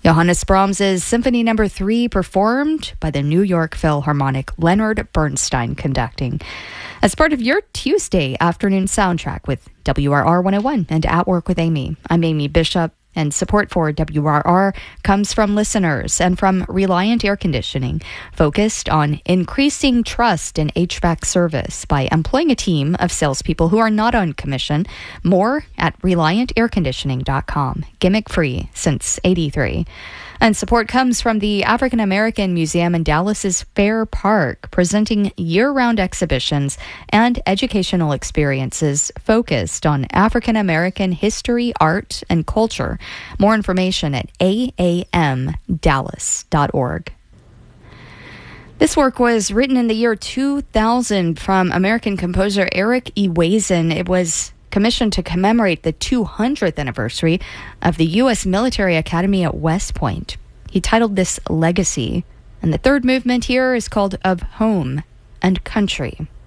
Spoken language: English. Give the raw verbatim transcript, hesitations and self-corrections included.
Johannes Brahms's Symphony Number three performed by the New York Philharmonic, Leonard Bernstein conducting. As part of your Tuesday afternoon soundtrack with W R R one oh one and At Work with Amy. I'm Amy Bishop, and support for W R R comes from listeners and from Reliant Air Conditioning, focused on increasing trust in H V A C service by employing a team of salespeople who are not on commission. More at reliant air conditioning dot com. Gimmick free since eighty-three. And support comes from the African American Museum in Dallas's Fair Park, presenting year-round exhibitions and educational experiences focused on African American history, art, and culture. More information at a a m dallas dot org. This work was written in the year two thousand from American composer Eric Ewazen. It was commissioned to commemorate the two hundredth anniversary of the U S Military Academy at West Point. He titled this Legacy, and the third movement here is called Of Home and Country.